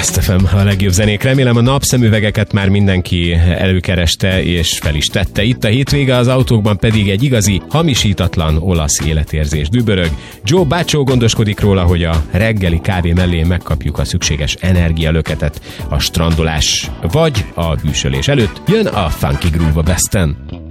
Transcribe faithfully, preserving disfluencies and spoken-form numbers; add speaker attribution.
Speaker 1: Best ef em, a legjobb zenék. Remélem a napszemüvegeket már mindenki előkereste és fel is tette. Itt a hétvége, az autókban pedig egy igazi, hamisítatlan olasz életérzés dübörög. Joe Baccio gondoskodik róla, hogy a reggeli kávé mellé megkapjuk a szükséges energialöketet a strandolás vagy a hűsölés előtt. Jön a Funky Groove a Besten.